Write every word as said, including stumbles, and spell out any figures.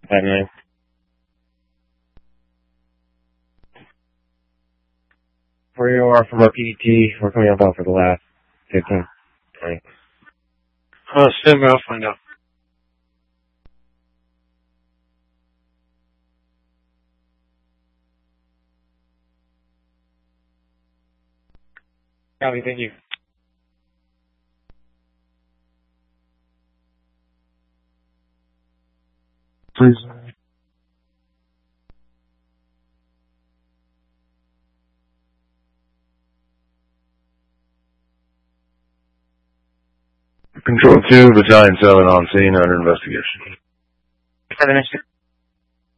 That name. Where you are from our P T, we're coming up for the last fifteen, twenty. Uh, stand by, I'll find out. Copy, thank you. Please. Control two, Battalion seven on scene under investigation. Have an issue.